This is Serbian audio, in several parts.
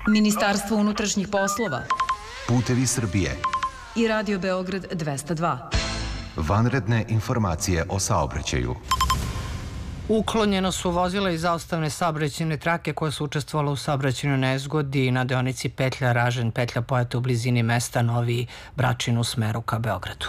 Ministarstvo unutrašnjih poslova, Putevi Srbije i Radio Beograd 202. Vanredne informacije o saobraćaju. Uklonjeno su vozila iz zaustavne saobraćajne trake koje su učestvovale u saobraćajnoj nezgodi na deonici petlja Ražanj, petlja Pojate u blizini mesta Novi Bračin u smeru ka Beogradu.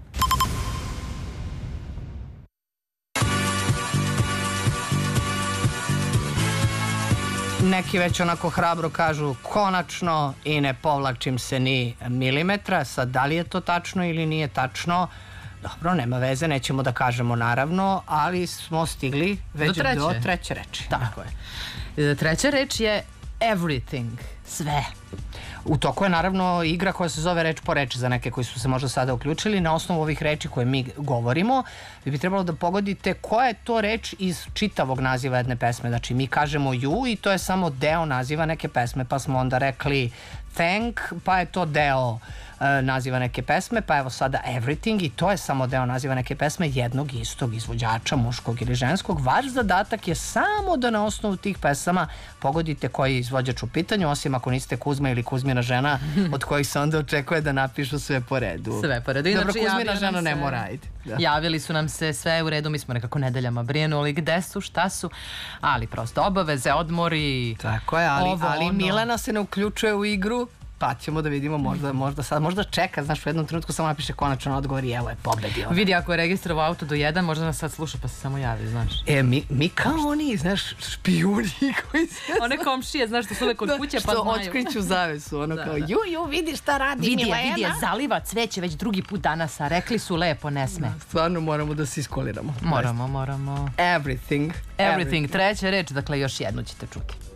Neki već onako hrabro kažu konačno i ne povlačim se ni milimetra. Sad, da li je to tačno ili nije tačno? Dobro, nema veze, nećemo da kažemo naravno, ali smo stigli već do treće reči. Tako je. Treća reč je everything, sve. U toku je naravno igra koja se zove reč po reč za neke koji su se možda sada uključili. Na osnovu ovih reči koje mi govorimo, vi bi trebalo da pogodite koja je to reč iz čitavog naziva jedne pesme. Znači, mi kažemo ju i to je samo deo naziva neke pesme, pa smo onda rekli thank, pa je to deo naziva neke pesme, pa evo sada everything i to je samo deo naziva neke pesme jednog istog izvođača, muškog ili ženskog. Vaš zadatak je samo da na osnovu tih pesama pogodite koji je izvođač u pitanju, osim ako niste Kuzma ili Kuzmina žena, od kojih se onda očekuje da napišu sve po redu. Sve po redu. Dobro, Kuzmina žena ne mora, ajde. Javili su nam se sve u redu, mi smo nekako nedeljama brinuli gde su, šta su, ali prosto obaveze, odmori. Tako je, ali Milena se ne uključuje u igru. Pa ćemo da vidimo, možda čeka, znaš, u jednom trenutku samo napiše konačan odgovor i evo je pobedio. Vidi, ako je registrovao auto do 1, možda nas sad sluša pa se samo javi, znaš. Mi kao oni, znaš, špijuni koji se... One komšije, znaš, što su uvek kod kuće pa znaju. Što očkriću zavesu, ono kao, ju, vidi šta radi Milena. Vidi je, zaliva cveće već drugi put danas, a rekli su lepo, ne sme. Stvarno moramo da se iskoliramo. Moramo. Everything. Treća reč, dakle još jednu ćete čuti.